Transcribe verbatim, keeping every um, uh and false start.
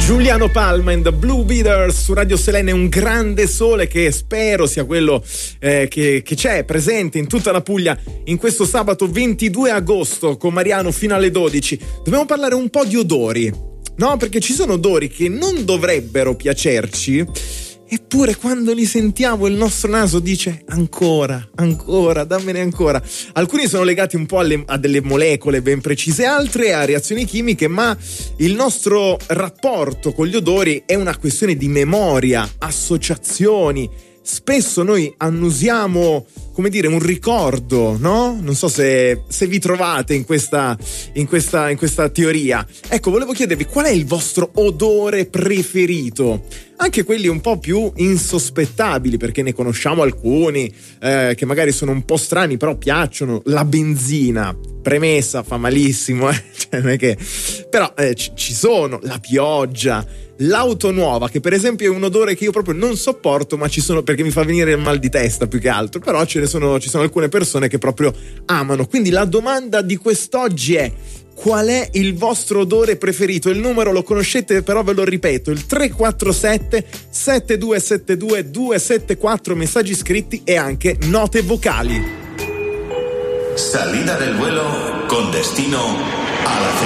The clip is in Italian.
Giuliano Palma and the Blue Beaters su Radio Selene, un grande sole che spero sia quello eh, che, che c'è presente in tutta la Puglia in questo sabato ventidue agosto con Mariano fino alle dodici. Dobbiamo parlare un po' di odori, no? Perché ci sono odori che non dovrebbero piacerci, eppure quando li sentiamo il nostro naso dice ancora, ancora, dammene ancora. Alcuni sono legati un po' alle, a delle molecole ben precise, altre a reazioni chimiche, ma il nostro rapporto con gli odori è una questione di memoria, associazioni. Spesso noi annusiamo, come dire, un ricordo, no? Non so se, se vi trovate in questa, in questa, in questa teoria. Ecco, volevo chiedervi qual è il vostro odore preferito? Anche quelli un po' più insospettabili, perché ne conosciamo alcuni eh, che magari sono un po' strani, però piacciono. La benzina, premessa, fa malissimo, eh? Cioè, non è che... però eh, ci, ci sono, la pioggia, l'auto nuova, che per esempio è un odore che io proprio non sopporto, ma ci sono, perché mi fa venire il mal di testa più che altro, però ce ne sono, ci sono alcune persone che proprio amano. Quindi la domanda di quest'oggi è: qual è il vostro odore preferito? Il numero lo conoscete, però ve lo ripeto, il tre quattro sette sette due sette due due sette quattro, messaggi scritti e anche note vocali. Salida del vuelo con destino a la